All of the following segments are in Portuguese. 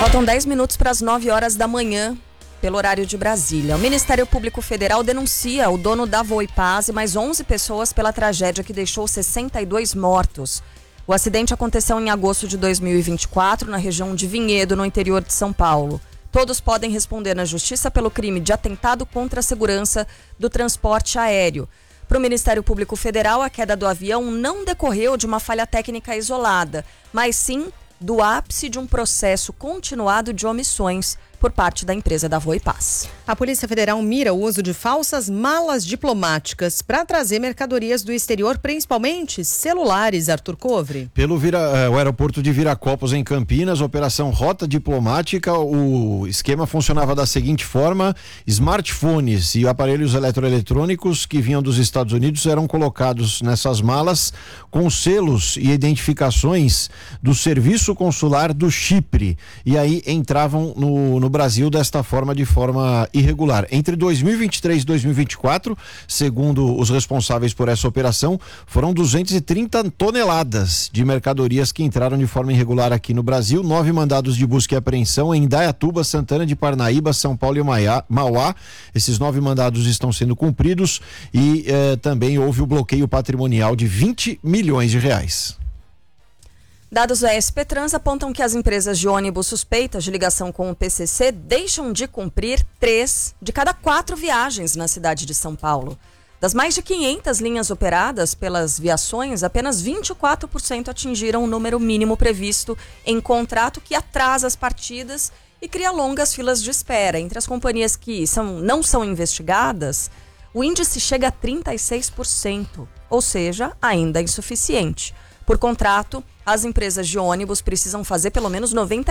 Faltam 10 minutos para as 9 horas da manhã, pelo horário de Brasília. O Ministério Público Federal denuncia o dono da Voipaz e mais 11 pessoas pela tragédia que deixou 62 mortos. O acidente aconteceu em agosto de 2024, na região de Vinhedo, no interior de São Paulo. Todos podem responder na justiça pelo crime de atentado contra a segurança do transporte aéreo. Para o Ministério Público Federal, a queda do avião não decorreu de uma falha técnica isolada, mas sim do ápice de um processo continuado de omissões por parte da empresa da Voipaz. A Polícia Federal mira o uso de falsas malas diplomáticas para trazer mercadorias do exterior, principalmente celulares, Arthur Covre. Pelo o aeroporto de Viracopos, em Campinas, operação Rota Diplomática, o esquema funcionava da seguinte forma: smartphones e aparelhos eletroeletrônicos que vinham dos Estados Unidos eram colocados nessas malas com selos e identificações do Serviço Consular do Chipre, e aí entravam no Brasil desta forma, de forma irregular. Entre 2023 e 2024, segundo os responsáveis por essa operação, foram 230 toneladas de mercadorias que entraram de forma irregular aqui no Brasil. 9 mandados de busca e apreensão em Indaiatuba, Santana de Parnaíba, São Paulo e Mauá. Esses 9 mandados estão sendo cumpridos e também houve o bloqueio patrimonial de 20 milhões de reais. Dados da SP Trans apontam que as empresas de ônibus suspeitas de ligação com o PCC deixam de cumprir 3 de cada 4 viagens na cidade de São Paulo. Das mais de 500 linhas operadas pelas viações, apenas 24% atingiram o número mínimo previsto em contrato, que atrasa as partidas e cria longas filas de espera. Entre as companhias que não são investigadas, o índice chega a 36%, ou seja, ainda insuficiente. Por contrato, as empresas de ônibus precisam fazer pelo menos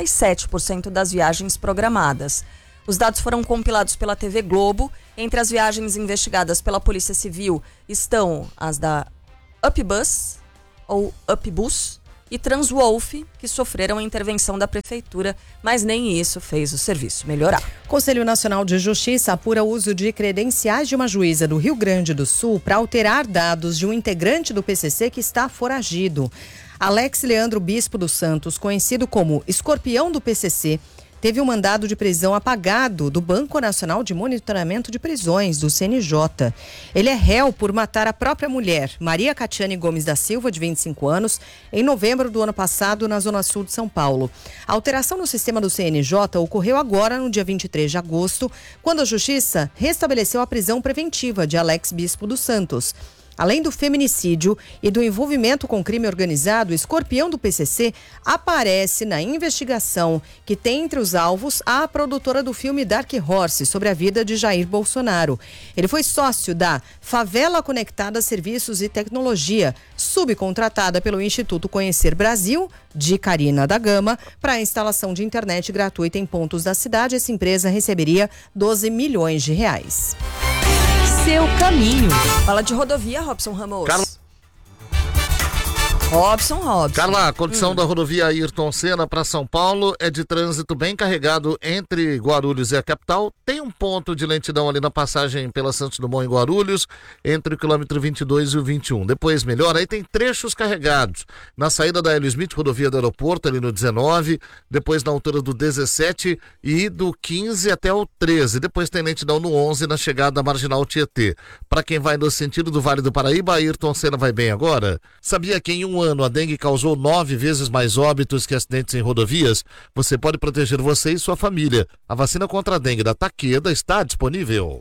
97% das viagens programadas. Os dados foram compilados pela TV Globo. Entre as viagens investigadas pela Polícia Civil estão as da Upbus ou Upbus e Transwolf, que sofreram a intervenção da Prefeitura, mas nem isso fez o serviço melhorar. O Conselho Nacional de Justiça apura o uso de credenciais de uma juíza do Rio Grande do Sul para alterar dados de um integrante do PCC que está foragido. Alex Leandro Bispo dos Santos, conhecido como Escorpião do PCC, teve um mandado de prisão apagado do Banco Nacional de Monitoramento de Prisões, do CNJ. Ele é réu por matar a própria mulher, Maria Catiane Gomes da Silva, de 25 anos, em novembro do ano passado, na Zona Sul de São Paulo. A alteração no sistema do CNJ ocorreu agora, no dia 23 de agosto, quando a Justiça restabeleceu a prisão preventiva de Alex Bispo dos Santos. Além do feminicídio e do envolvimento com crime organizado, o Escorpião do PCC aparece na investigação que tem entre os alvos a produtora do filme Dark Horse, sobre a vida de Jair Bolsonaro. Ele foi sócio da Favela Conectada Serviços e Tecnologia, subcontratada pelo Instituto Conhecer Brasil, de Carina da Gama, para a instalação de internet gratuita em pontos da cidade. Essa empresa receberia 12 milhões de reais. Seu caminho. Fala de rodovia, Robson Ramos. Robson. Carla, a condição da rodovia Ayrton Senna para São Paulo é de trânsito bem carregado entre Guarulhos e a capital. Tem um ponto de lentidão ali na passagem pela Santos Dumont em Guarulhos, entre o quilômetro 22 e o 21. Depois melhora, aí tem trechos carregados. Na saída da Hélio Smith, rodovia do aeroporto, ali no 19, depois na altura do 17 e do 15 até o 13. Depois tem lentidão no 11, na chegada da Marginal Tietê. Para quem vai no sentido do Vale do Paraíba, Ayrton Senna vai bem agora? Sabia que em um ano a dengue causou 9 vezes mais óbitos que acidentes em rodovias? Você pode proteger você e sua família. A vacina contra a dengue da Takeda está disponível.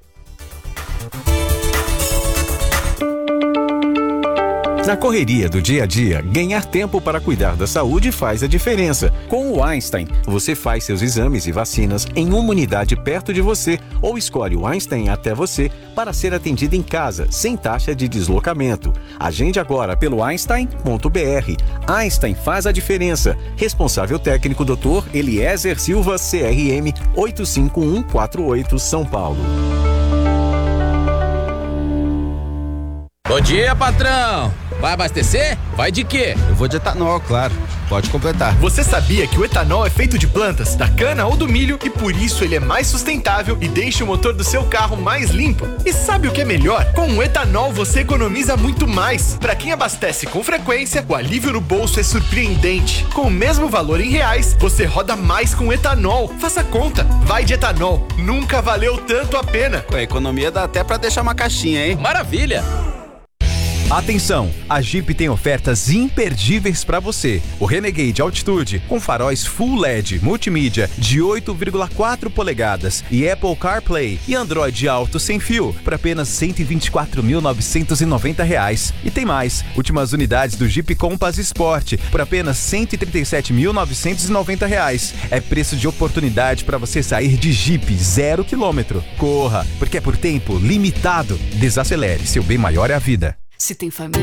Na correria do dia a dia, ganhar tempo para cuidar da saúde faz a diferença. Com o Einstein, você faz seus exames e vacinas em uma unidade perto de você ou escolhe o Einstein até você para ser atendido em casa, sem taxa de deslocamento. Agende agora pelo Einstein.br. Einstein faz a diferença. Responsável técnico Dr. Eliezer Silva, CRM 85148, São Paulo. Bom dia, patrão! Vai abastecer? Vai de quê? Eu vou de etanol, claro. Pode completar. Você sabia que o etanol é feito de plantas, da cana ou do milho e por isso ele é mais sustentável e deixa o motor do seu carro mais limpo? E sabe o que é melhor? Com o etanol você economiza muito mais. Para quem abastece com frequência, o alívio no bolso é surpreendente. Com o mesmo valor em reais, você roda mais com etanol. Faça conta. Vai de etanol. Nunca valeu tanto a pena. Com a economia dá até para deixar uma caixinha, hein? Maravilha! Atenção, a Jeep tem ofertas imperdíveis para você. O Renegade Altitude com faróis Full LED multimídia de 8,4 polegadas e Apple CarPlay e Android Auto sem fio por apenas R$ 124.990. E tem mais, últimas unidades do Jeep Compass Sport por apenas R$ 137.990. É preço de oportunidade para você sair de Jeep 0 km. Corra, porque é por tempo limitado. Desacelere, seu bem maior é a vida. Se tem família,